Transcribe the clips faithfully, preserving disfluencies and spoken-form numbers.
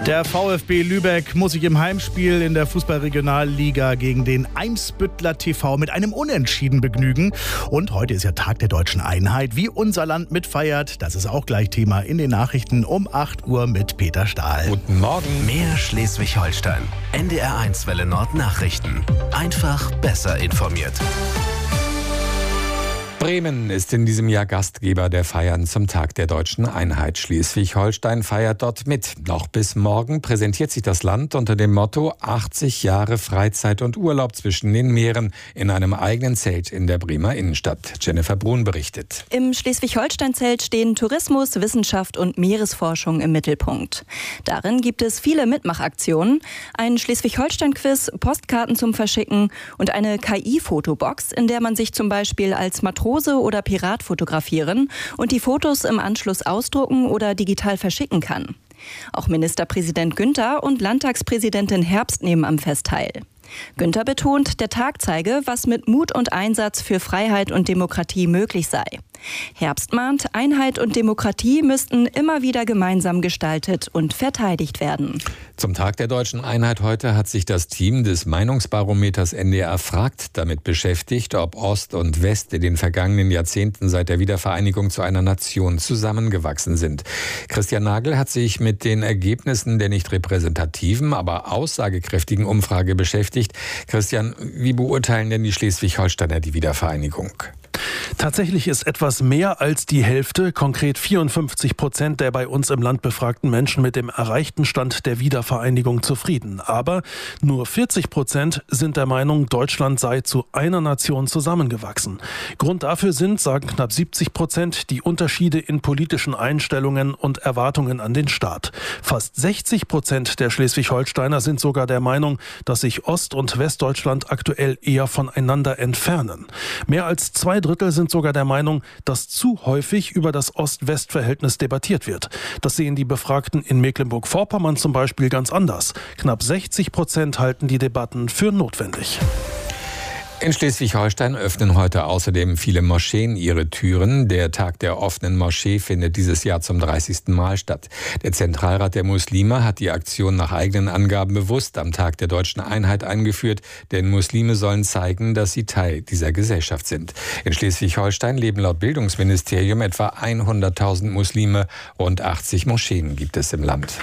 Der VfB Lübeck muss sich im Heimspiel in der Fußball-Regionalliga gegen den Eimsbüttler T V mit einem Unentschieden begnügen. Und heute ist ja Tag der Deutschen Einheit. Wie unser Land mitfeiert, das ist auch gleich Thema in den Nachrichten um acht Uhr mit Peter Stahl. Guten Morgen. Mehr Schleswig-Holstein. N D R eins Welle Nord Nachrichten. Einfach besser informiert. Bremen ist in diesem Jahr Gastgeber der Feiern zum Tag der Deutschen Einheit. Schleswig-Holstein feiert dort mit. Noch bis morgen präsentiert sich das Land unter dem Motto achtzig Jahre Freizeit und Urlaub zwischen den Meeren in einem eigenen Zelt in der Bremer Innenstadt. Jennifer Brun berichtet. Im Schleswig-Holstein-Zelt stehen Tourismus, Wissenschaft und Meeresforschung im Mittelpunkt. Darin gibt es viele Mitmachaktionen, ein Schleswig-Holstein-Quiz, Postkarten zum Verschicken und eine K I-Fotobox, in der man sich zum Beispiel als Matrose oder Pirat fotografieren und die Fotos im Anschluss ausdrucken oder digital verschicken kann. Auch Ministerpräsident Günther und Landtagspräsidentin Herbst nehmen am Fest teil. Günther betont, der Tag zeige, was mit Mut und Einsatz für Freiheit und Demokratie möglich sei. Herbst mahnt, Einheit und Demokratie müssten immer wieder gemeinsam gestaltet und verteidigt werden. Zum Tag der Deutschen Einheit heute hat sich das Team des Meinungsbarometers N D R fragt damit beschäftigt, ob Ost und West in den vergangenen Jahrzehnten seit der Wiedervereinigung zu einer Nation zusammengewachsen sind. Christian Nagel hat sich mit den Ergebnissen der nicht repräsentativen, aber aussagekräftigen Umfrage beschäftigt. Christian, wie beurteilen denn die Schleswig-Holsteiner die Wiedervereinigung? Tatsächlich ist etwas mehr als die Hälfte, konkret vierundfünfzig Prozent der bei uns im Land befragten Menschen mit dem erreichten Stand der Wiedervereinigung zufrieden. Aber nur vierzig Prozent sind der Meinung, Deutschland sei zu einer Nation zusammengewachsen. Grund dafür sind, sagen knapp siebzig Prozent, die Unterschiede in politischen Einstellungen und Erwartungen an den Staat. Fast sechzig Prozent der Schleswig-Holsteiner sind sogar der Meinung, dass sich Ost- und Westdeutschland aktuell eher voneinander entfernen. Mehr als zwei Drittel sind sogar der Meinung, dass zu häufig über das Ost-West-Verhältnis debattiert wird. Das sehen die Befragten in Mecklenburg-Vorpommern zum Beispiel ganz anders. Knapp sechzig Prozent halten die Debatten für notwendig. In Schleswig-Holstein öffnen heute außerdem viele Moscheen ihre Türen. Der Tag der offenen Moschee findet dieses Jahr zum dreißigsten Mal statt. Der Zentralrat der Muslime hat die Aktion nach eigenen Angaben bewusst am Tag der Deutschen Einheit eingeführt, denn Muslime sollen zeigen, dass sie Teil dieser Gesellschaft sind. In Schleswig-Holstein leben laut Bildungsministerium etwa hunderttausend Muslime. Rund achtzig Moscheen gibt es im Land.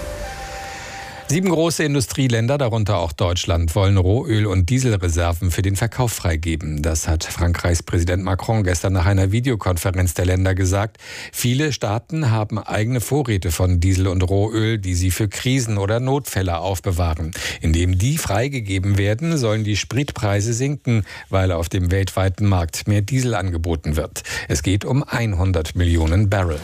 Sieben große Industrieländer, darunter auch Deutschland, wollen Rohöl- und Dieselreserven für den Verkauf freigeben. Das hat Frankreichs Präsident Macron gestern nach einer Videokonferenz der Länder gesagt. Viele Staaten haben eigene Vorräte von Diesel und Rohöl, die sie für Krisen oder Notfälle aufbewahren. Indem die freigegeben werden, sollen die Spritpreise sinken, weil auf dem weltweiten Markt mehr Diesel angeboten wird. Es geht um hundert Millionen Barrel.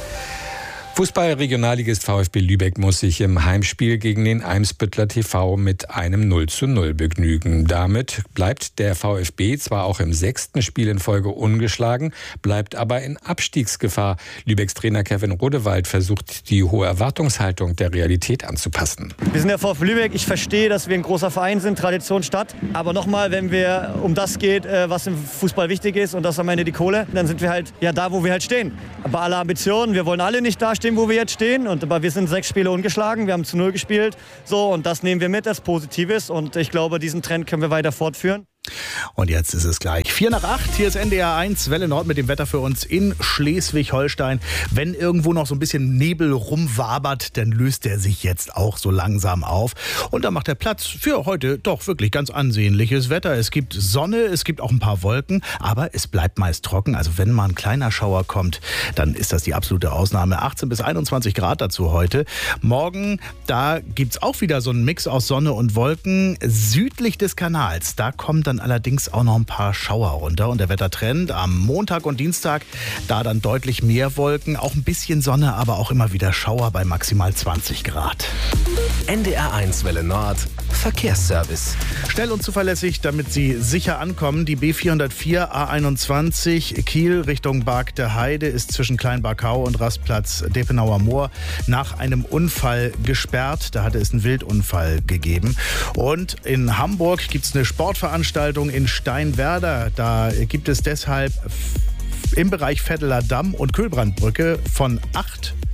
Fußball-Regionalligist VfB Lübeck muss sich im Heimspiel gegen den Eimsbüttler T V mit einem null zu null begnügen. Damit bleibt der VfB zwar auch im sechsten Spiel in Folge ungeschlagen, bleibt aber in Abstiegsgefahr. Lübecks Trainer Kevin Rodewald versucht, die hohe Erwartungshaltung der Realität anzupassen. Wir sind der VfB Lübeck. Ich verstehe, dass wir ein großer Verein sind, Tradition, Stadt. Aber nochmal, wenn wir um das geht, was im Fußball wichtig ist und das am Ende die Kohle, dann sind wir halt ja da, wo wir halt stehen. Bei aller Ambitionen, wir wollen alle nicht da stehen, wo wir jetzt stehen. Und, aber wir sind sechs Spiele ungeschlagen, wir haben zu null gespielt. So, und das nehmen wir mit als Positives. Und ich glaube, diesen Trend können wir weiter fortführen. Und jetzt ist es gleich vier nach acht. Hier ist N D R eins Welle Nord mit dem Wetter für uns in Schleswig-Holstein. Wenn irgendwo noch so ein bisschen Nebel rumwabert, dann löst der sich jetzt auch so langsam auf. Und da macht er Platz für heute doch wirklich ganz ansehnliches Wetter. Es gibt Sonne, es gibt auch ein paar Wolken, aber es bleibt meist trocken. Also wenn mal ein kleiner Schauer kommt, dann ist das die absolute Ausnahme. achtzehn bis einundzwanzig Grad dazu heute. Morgen, da gibt's auch wieder so einen Mix aus Sonne und Wolken. Südlich des Kanals, da kommt dann allerdings auch noch ein paar Schauer runter. Und der Wettertrend am Montag und Dienstag, da dann deutlich mehr Wolken, auch ein bisschen Sonne, aber auch immer wieder Schauer bei maximal zwanzig Grad. N D R eins Welle Nord Verkehrsservice. Schnell und zuverlässig, damit Sie sicher ankommen. Die B vierhundertvier A einundzwanzig Kiel Richtung Barg der Heide ist zwischen Kleinbarkau und Rastplatz Depenauer Moor nach einem Unfall gesperrt. Da hatte es einen Wildunfall gegeben. Und in Hamburg gibt es eine Sportveranstaltung in Steinwerder. Da gibt es deshalb im Bereich Vetteler Damm und Kühlbrandbrücke von acht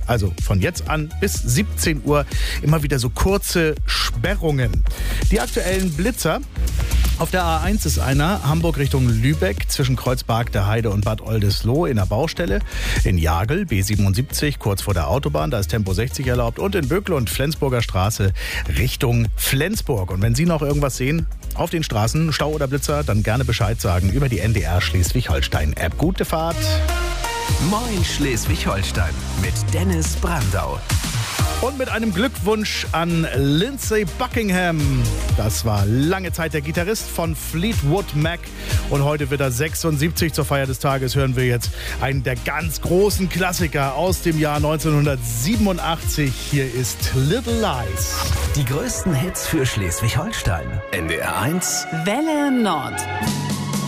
Also von jetzt an bis siebzehn Uhr immer wieder so kurze Sperrungen. Die aktuellen Blitzer. Auf der A eins ist einer, Hamburg Richtung Lübeck, zwischen Kreuzberg der Heide und Bad Oldesloe in der Baustelle. In Jagel, B siebenundsiebzig, kurz vor der Autobahn, da ist Tempo sechzig erlaubt. Und in Böckle und Flensburger Straße Richtung Flensburg. Und wenn Sie noch irgendwas sehen auf den Straßen, Stau oder Blitzer, dann gerne Bescheid sagen über die N D R Schleswig-Holstein-App. Gute Fahrt! Moin Schleswig-Holstein mit Dennis Brandau. Und mit einem Glückwunsch an Lindsey Buckingham. Das war lange Zeit der Gitarrist von Fleetwood Mac. Und heute wird er sechsundsiebzig. Zur Feier des Tages hören wir jetzt einen der ganz großen Klassiker aus dem Jahr neunzehnhundertsiebenundachtzig. Hier ist Little Lies. Die größten Hits für Schleswig-Holstein. N D R eins Welle Nord.